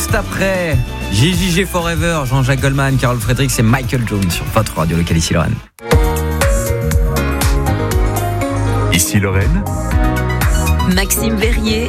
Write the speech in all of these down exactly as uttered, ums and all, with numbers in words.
Juste après J J G Forever, Jean-Jacques Goldman, Carol Fredericks et Michael Jones sur votre radio locale ici Lorraine. Ici Lorraine. Maxime Verrier.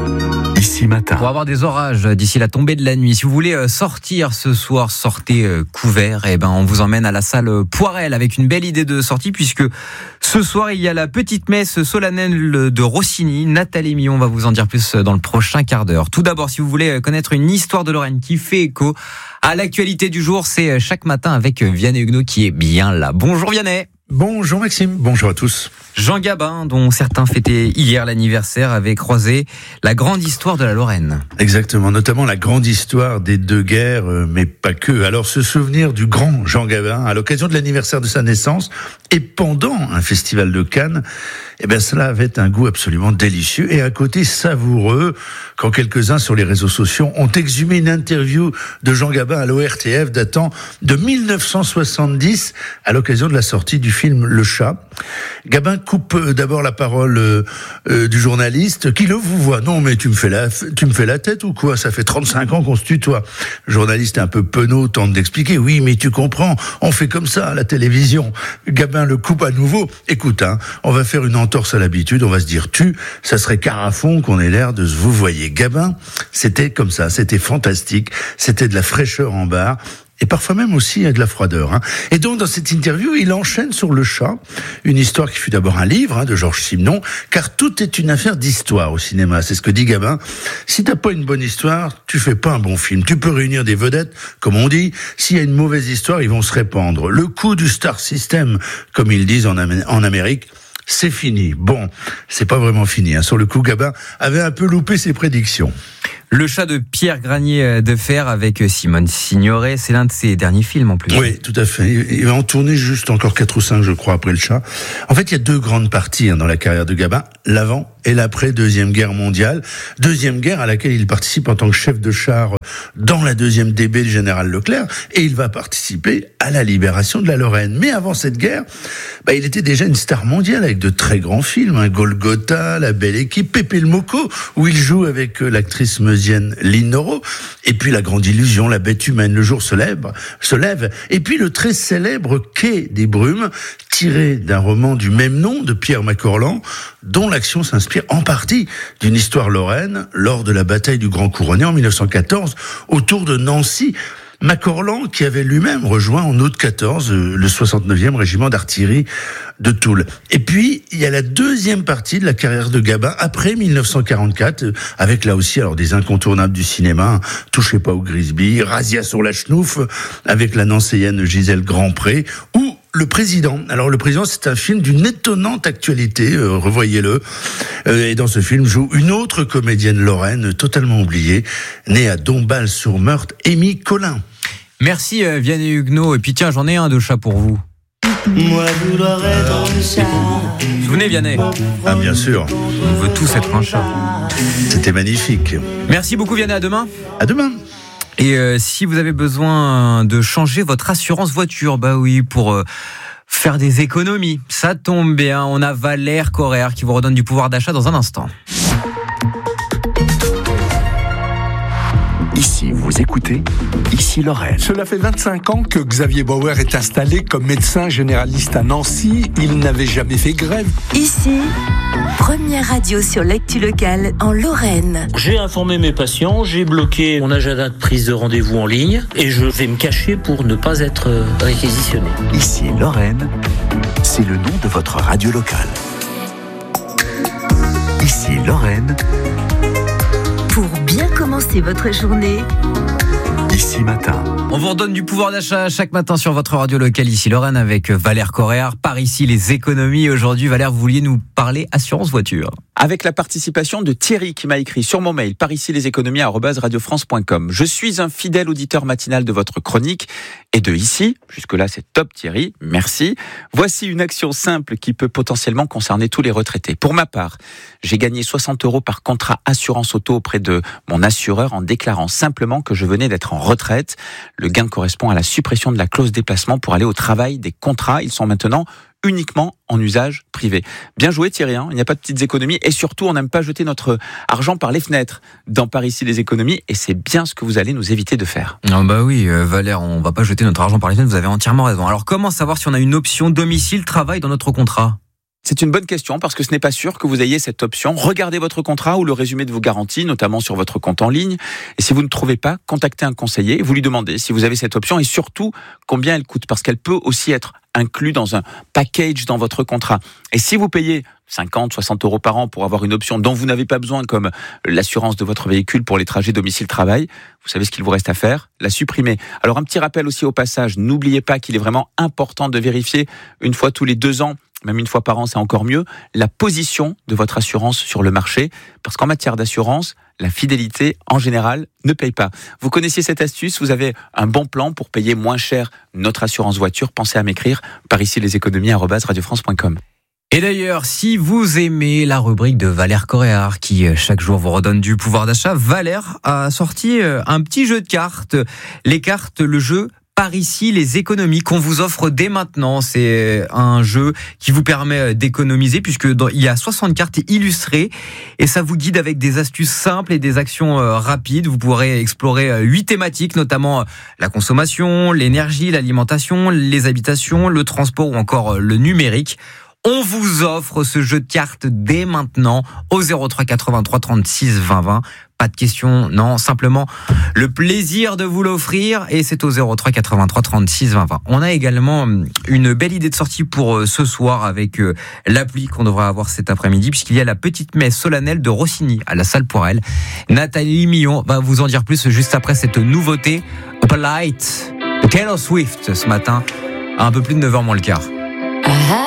Ici Matin. Pour avoir des orages d'ici la tombée de la nuit. Si vous voulez sortir ce soir, sortez couvert. Et ben, on vous emmène à la salle Poirel avec une belle idée de sortie puisque ce soir il y a la petite messe solennelle de Rossini. Nathalie Millon va vous en dire plus dans le prochain quart d'heure. Tout d'abord, si vous voulez connaître une histoire de Lorraine qui fait écho à l'actualité du jour, c'est chaque matin avec Vianney Huguenot qui est bien là. Bonjour Vianney. Bonjour Maxime, bonjour à tous. Jean Gabin, dont certains fêtaient hier l'anniversaire, avait croisé la grande histoire de la Lorraine. Exactement, notamment la grande histoire des deux guerres, mais pas que. Alors se souvenir du grand Jean Gabin à l'occasion de l'anniversaire de sa naissance et pendant un festival de Cannes, eh bien cela avait un goût absolument délicieux et un côté savoureux quand quelques-uns sur les réseaux sociaux ont exhumé une interview de Jean Gabin à l'O R T F datant de dix-neuf cent soixante-dix à l'occasion de la sortie du film Le Chat. Gabin coupe d'abord la parole euh, euh, du journaliste qui le vous voit. Non mais tu me fais la tu me fais la tête ou quoi? Ça fait trente-cinq ans qu'on se tutoie. Le journaliste un peu penaud tente d'expliquer. Oui mais tu comprends, on fait comme ça à la télévision. Gabin le coupe à nouveau. Écoute, hein, on va faire une entorse à l'habitude, on va se dire tu, ça serait carafon qu'on ait l'air de se vous voyez. Gabin, c'était comme ça, c'était fantastique, c'était de la fraîcheur en bar. Et parfois même aussi de la froideur. Hein. Et donc, dans cette interview, il enchaîne sur Le Chat, une histoire qui fut d'abord un livre hein, de Georges Simenon, car tout est une affaire d'histoire au cinéma. C'est ce que dit Gabin. Si t'as pas une bonne histoire, tu fais pas un bon film. Tu peux réunir des vedettes, comme on dit. S'il y a une mauvaise histoire, ils vont se répandre. Le coup du star system, comme ils disent en, Am- en Amérique, c'est fini. Bon, c'est pas vraiment fini. Hein. Sur le coup, Gabin avait un peu loupé ses prédictions. Le Chat de Pierre Granier de Fer avec Simone Signoret, c'est l'un de ses derniers films en plus. Oui, tout à fait. Il va en tourner juste encore quatre ou cinq, je crois, après Le Chat. En fait, il y a deux grandes parties hein, dans la carrière de Gabin, l'avant et l'après Deuxième Guerre mondiale. Deuxième Guerre à laquelle il participe en tant que chef de char dans la deuxième D B du général Leclerc, et il va participer à la libération de la Lorraine. Mais avant cette guerre, bah, il était déjà une star mondiale avec de très grands films, hein, Golgotha, La Belle Équipe, Pépé le Moco, où il joue avec euh, l'actrice meusienne Lynn Noro, et puis La Grande Illusion, La Bête Humaine, Le Jour se lève, se lève, et puis le très célèbre Quai des Brumes, tiré d'un roman du même nom de Pierre Macorlan, dont l'action s'inspire en partie d'une histoire lorraine lors de la bataille du Grand Couronné en dix-neuf cent quatorze autour de Nancy. Macorlan qui avait lui-même rejoint en août quatorze le soixante-neuvième régiment d'artillerie de Toul. Et puis, il y a la deuxième partie de la carrière de Gabin après dix-neuf cent quarante-quatre, avec là aussi alors des incontournables du cinéma, Touchez pas au Grisby, Razzia sur la Schnouf, avec la nancéienne Gisèle Grandpré, ou Le Président. Alors Le Président, c'est un film d'une étonnante actualité, euh, revoyez-le. Euh, et dans ce film joue une autre comédienne lorraine totalement oubliée, née à Dombasle-sur-Meurthe, Amy Collin. Merci euh, Vianney Huguenot. Et puis tiens, j'en ai un de chat pour vous. Moi, je l'aurais dans le chat. Vous vous souvenez Vianney? Ah bien sûr. On veut tous être un chat. C'était magnifique. Merci beaucoup Vianney, à demain. À demain. Et euh, si vous avez besoin de changer votre assurance voiture, bah oui, pour euh, faire des économies, ça tombe bien, on a Valère Correa qui vous redonne du pouvoir d'achat dans un instant. Ici, vous écoutez, ici Lorraine. Cela fait vingt-cinq ans que Xavier Bauer est installé comme médecin généraliste à Nancy. Il n'avait jamais fait grève. Ici, première radio sur l'actu locale en Lorraine. J'ai informé mes patients, j'ai bloqué mon agenda de prise de rendez-vous en ligne et je vais me cacher pour ne pas être réquisitionné. Ici Lorraine, c'est le nom de votre radio locale. Ici Lorraine. Pour bien commencer votre journée, Ici Matin. On vous redonne du pouvoir d'achat chaque matin sur votre radio locale ici Lorraine avec Valère Correa. Par ici les économies. Aujourd'hui Valère, vous vouliez nous parler assurance voiture. Avec la participation de Thierry qui m'a écrit sur mon mail par ici les économies arobase radio france point com. Je suis un fidèle auditeur matinal de votre chronique et de ici, jusque-là c'est top Thierry, merci. Voici une action simple qui peut potentiellement concerner tous les retraités. Pour ma part, j'ai gagné soixante euros par contrat assurance auto auprès de mon assureur en déclarant simplement que je venais d'être en retraite. Le gain correspond à la suppression de la clause déplacement pour aller au travail des contrats. Ils sont maintenant uniquement en usage privé. Bien joué Thierry, hein, il n'y a pas de petites économies et surtout on n'aime pas jeter notre argent par les fenêtres dans Par ici les économies et c'est bien ce que vous allez nous éviter de faire. Ah bah oui euh, Valère, on va pas jeter notre argent par les fenêtres, vous avez entièrement raison. Alors comment savoir si on a une option domicile-travail dans notre contrat ? C'est une bonne question parce que ce n'est pas sûr que vous ayez cette option. Regardez votre contrat ou le résumé de vos garanties, notamment sur votre compte en ligne. Et si vous ne trouvez pas, contactez un conseiller. Vous lui demandez si vous avez cette option et surtout combien elle coûte parce qu'elle peut aussi être inclue dans un package dans votre contrat. Et si vous payez cinquante, soixante euros par an pour avoir une option dont vous n'avez pas besoin comme l'assurance de votre véhicule pour les trajets domicile-travail, vous savez ce qu'il vous reste à faire ? La supprimer. Alors un petit rappel aussi au passage, n'oubliez pas qu'il est vraiment important de vérifier une fois tous les deux ans, même une fois par an, c'est encore mieux, la position de votre assurance sur le marché. Parce qu'en matière d'assurance, la fidélité, en général, ne paye pas. Vous connaissiez cette astuce, vous avez un bon plan pour payer moins cher notre assurance voiture. Pensez à m'écrire par ici les économies arobase radio france point com. Et d'ailleurs, si vous aimez la rubrique de Valère Coréard qui chaque jour vous redonne du pouvoir d'achat, Valère a sorti un petit jeu de cartes. Les cartes, le jeu Par ici les économies qu'on vous offre dès maintenant. C'est un jeu qui vous permet d'économiser puisque dans, il y a soixante cartes illustrées et ça vous guide avec des astuces simples et des actions rapides. Vous pourrez explorer huit thématiques, notamment la consommation, l'énergie, l'alimentation, les habitations, le transport ou encore le numérique. On vous offre ce jeu de cartes dès maintenant au zéro trois quatre-vingt-trois trente-six vingt vingt. Pas de questions, non, simplement le plaisir de vous l'offrir et c'est au zéro trois quatre-vingt-trois trente-six vingt vingt. On a également une belle idée de sortie pour ce soir avec l'appli qu'on devrait avoir cet après-midi puisqu'il y a la petite messe solennelle de Rossini à la salle Poirel. Nathalie Millon va vous en dire plus juste après cette nouveauté Polite de Taylor Swift ce matin à un peu plus de neuf heures moins le quart.